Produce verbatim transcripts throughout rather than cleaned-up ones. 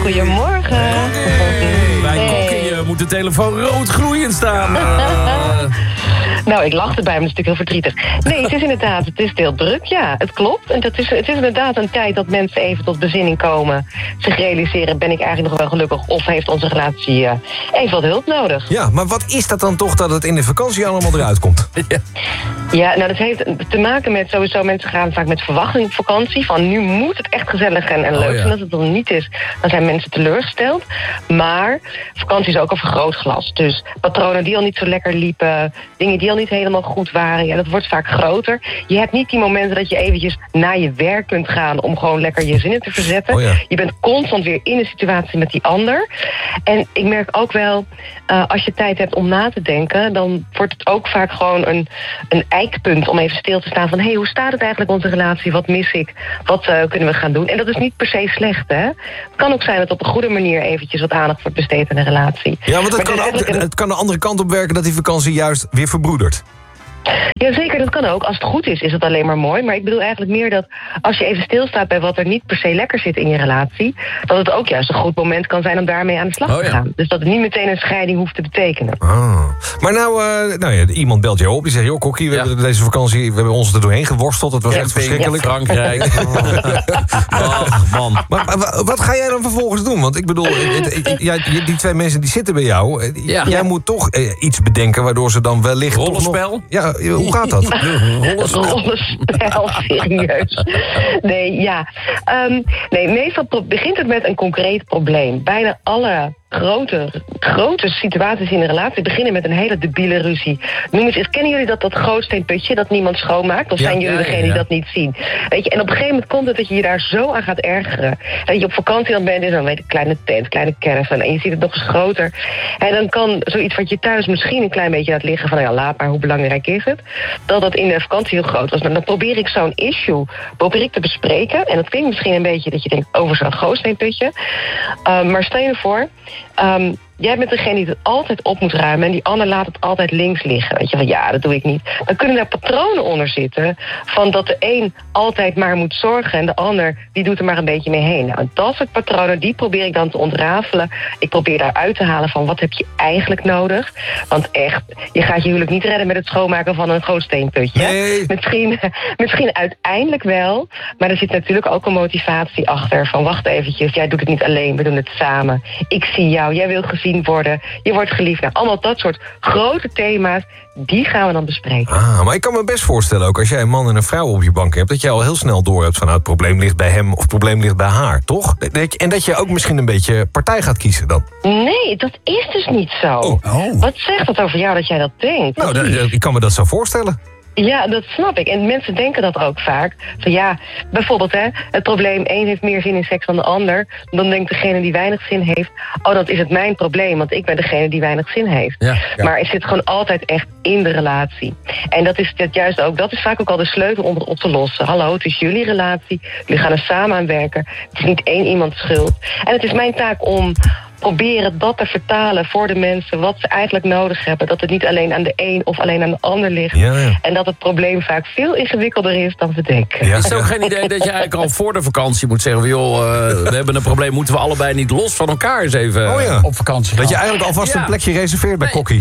Goedemorgen. Hey. Bij Kokkie uh, moet de telefoon rood gloeiend staan. Uh. Nou, ik lachte bij me, dat is natuurlijk heel verdrietig. Nee, het is inderdaad, het is heel druk, ja, het klopt. En dat is, het is inderdaad een tijd dat mensen even tot bezinning komen. Zich realiseren, ben ik eigenlijk nog wel gelukkig of heeft onze relatie uh, even wat hulp nodig? Ja, maar wat is dat dan toch dat het in de vakantie allemaal eruit komt? Ja. Ja, nou dat heeft te maken met sowieso, mensen gaan vaak met verwachting op vakantie. Van nu moet het echt gezellig en, en leuk. Oh, ja. En als het dan niet is, dan zijn mensen teleurgesteld. Maar vakantie is ook een vergrootglas. Dus patronen die al niet zo lekker liepen, dingen die al niet helemaal goed waren, ja, dat wordt vaak groter. Je hebt niet die momenten dat je eventjes naar je werk kunt gaan om gewoon lekker je zinnen te verzetten. Oh, ja. Je bent constant weer in de situatie met die ander. En ik merk ook wel, uh, als je tijd hebt om na te denken, dan wordt het ook vaak gewoon een, een eikpunt om even stil te staan van, hé, hey, hoe staat het eigenlijk onze relatie? Wat mis ik? Wat uh, kunnen we gaan doen? En dat is niet per se slecht, hè? Het kan ook zijn dat op een goede manier eventjes wat aandacht wordt besteed aan een relatie. Ja, want het, maar kan, ook, een... het kan de andere kant op werken dat die vakantie juist weer verbroedert. Jazeker, dat kan ook. Als het goed is, is het alleen maar mooi. Maar ik bedoel eigenlijk meer dat als je even stilstaat bij wat er niet per se lekker zit in je relatie, dat het ook juist een goed moment kan zijn om daarmee aan de slag oh, te gaan. Ja. Dus dat het niet meteen een scheiding hoeft te betekenen. Ah. Maar nou, uh, nou ja, iemand belt jou op, die zegt, joh Kokkie, we ja. hebben deze vakantie, we hebben ons er doorheen geworsteld, het was ja, echt verschrikkelijk. Ja. Frankrijk. Oh, man. Maar, maar wat ga jij dan vervolgens doen? Want ik bedoel, het, het, ja, die twee mensen die zitten bij jou, ja. jij moet toch uh, iets bedenken waardoor ze dan wellicht... Rollenspel? Nog, ja, hoe gaat dat? Rollenspel, Rollenspel serieus. Nee, ja. Um, nee, meestal begint het met een concreet probleem. Bijna alle grote, grote situaties in een relatie beginnen met een hele debiele ruzie. Noem eens eens, kennen jullie dat, dat grootsteenputje dat niemand schoonmaakt? Of ja, zijn jullie ja, degene ja, ja. die dat niet zien? Weet je, en op een gegeven moment komt het dat je je daar zo aan gaat ergeren. Dat je op vakantie dan bent in zo'n weet, kleine tent, kleine caravan, en je ziet het nog eens groter. En dan kan zoiets wat je thuis misschien een klein beetje laat liggen van, ja, laat maar, hoe belangrijk is het? Dat dat in de vakantie heel groot was. Maar dan probeer ik zo'n issue, probeer ik te bespreken. En dat klinkt misschien een beetje dat je denkt over zo'n grootsteenputje. Uh, maar stel je voor, Um, jij bent degene die het altijd op moet ruimen en die ander laat het altijd links liggen. Weet je, van ja, dat doe ik niet. Dan kunnen daar patronen onder zitten van dat de een altijd maar moet zorgen en de ander die doet er maar een beetje mee heen. Nou, dat soort patronen, die probeer ik dan te ontrafelen. Ik probeer daaruit te halen van wat heb je eigenlijk nodig. Want echt, je gaat je huwelijk niet redden met het schoonmaken van een grootsteenputje. Nee. Misschien, misschien uiteindelijk wel, maar er zit natuurlijk ook een motivatie achter van wacht eventjes, jij doet het niet alleen, we doen het samen. Ik zie jou, jij wil gezien worden, je wordt geliefd. Nou, allemaal dat soort grote thema's, die gaan we dan bespreken. Ah, maar ik kan me best voorstellen, ook als jij een man en een vrouw op je bank hebt, dat jij al heel snel door hebt van nou, het probleem ligt bij hem of het probleem ligt bij haar, toch? En dat je ook misschien een beetje partij gaat kiezen dan. Nee, dat is dus niet zo. Oh. Oh. Wat zegt dat over jou dat jij dat denkt? Nou, dat, ik kan me dat zo voorstellen. Ja, dat snap ik. En mensen denken dat ook vaak. Van ja, bijvoorbeeld hè, het probleem, één heeft meer zin in seks dan de ander. Dan denkt degene die weinig zin heeft, oh, dat is het mijn probleem, want ik ben degene die weinig zin heeft. Ja, ja. Maar het zit gewoon altijd echt in de relatie. En dat is het juist ook, dat is vaak ook al de sleutel om het op te lossen. Hallo, het is jullie relatie, jullie gaan er samen aan werken. Het is niet één iemands schuld. En het is mijn taak om proberen dat te vertalen voor de mensen wat ze eigenlijk nodig hebben. Dat het niet alleen aan de een of alleen aan de ander ligt. Ja, ja. En dat het probleem vaak veel ingewikkelder is dan we denken. Ja. Is het ook geen idee dat je eigenlijk al voor de vakantie moet zeggen, joh, uh, we hebben een probleem, moeten we allebei niet los van elkaar eens even oh, ja. op vakantie gaan? Dat je eigenlijk alvast ja. een plekje reserveert bij nee. Kokkie.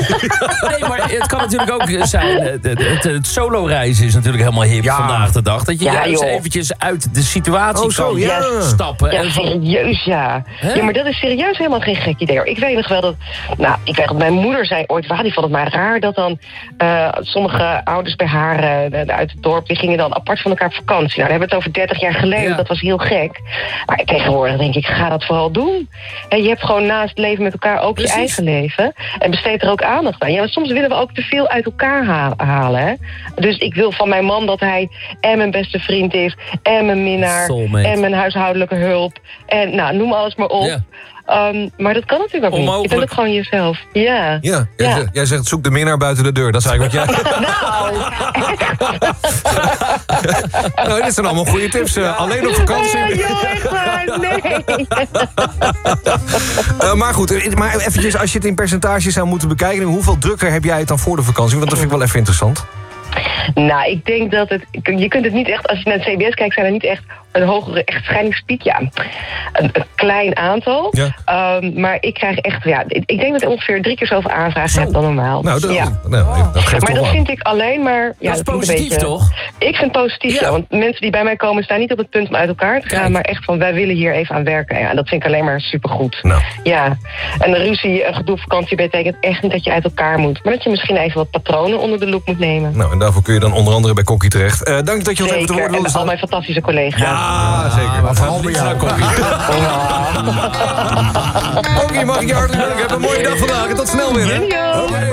Nee, maar het kan natuurlijk ook zijn, het, het, het solo-reizen is natuurlijk helemaal hip ja. vandaag de dag. Dat je ja, juist joh. eventjes uit de situatie oh, zo, kan ja. stappen. Ja, en van... serieus ja. Huh? Ja, maar dat is serieus juist helemaal geen gek idee hoor. Ik weet nog wel dat, nou, ik weet dat mijn moeder zei ooit, waar die vond het maar raar dat dan uh, sommige ouders bij haar uh, uit het dorp, die gingen dan apart van elkaar op vakantie. Nou, dan hebben we het over dertig jaar geleden, ja. dat was heel gek. Maar tegenwoordig denk ik, ga dat vooral doen. En je hebt gewoon naast leven met elkaar ook Precies. je eigen leven en besteed er ook aandacht aan. Ja, maar soms willen we ook te veel uit elkaar ha- halen. Hè? Dus ik wil van mijn man dat hij en mijn beste vriend is, en mijn minnaar, Soulmate. En mijn huishoudelijke hulp. En nou, noem alles maar op. Ja. Um, maar dat kan natuurlijk ook Onmogelijk. niet. Je bent ook gewoon jezelf. Ja. Ja, jij, ja. Zegt, jij zegt zoek de minnaar buiten de deur. Dat is eigenlijk wat jij... nou, nou, dit zijn allemaal goede tips. Uh, alleen op vakantie. Nee, joh, echt waar. Nee. uh, maar goed, maar eventjes, als je het in percentages zou moeten bekijken, hoeveel drukker heb jij het dan voor de vakantie? Want dat vind ik wel even interessant. Nou, ik denk dat het... Je kunt het niet echt... Als je naar het C B S kijkt, zijn er niet echt een hogere echtscheidingspiek, ja, een, een klein aantal. Ja. Um, maar ik krijg echt, ja, ik, ik denk dat ik ongeveer drie keer zoveel aanvragen Zo. heb dan normaal. Nou, dat, ja. nou, dat geeft maar dat aan. vind ik alleen maar... Ja, dat is dat positief, beetje, toch? Ik vind het positief, ja. ja. Want mensen die bij mij komen staan niet op het punt om uit elkaar te gaan, Kijk. maar echt van, wij willen hier even aan werken. Ja, dat vind ik alleen maar supergoed. Nou. Ja. En de ruzie, een gedoe vakantie betekent echt niet dat je uit elkaar moet. Maar dat je misschien even wat patronen onder de loep moet nemen. Nou, en daarvoor kun je dan onder andere bij Kokkie terecht. Uh, dank dat je ons even te woord wilde staan. En al mijn fantastische collega's. Ja, ja zeker. Maar vooral bij jou, Kokkie. Kokkie, mag ik je hartelijk danken. Heb een mooie dag vandaag en tot snel weer, hè? Jullie ook.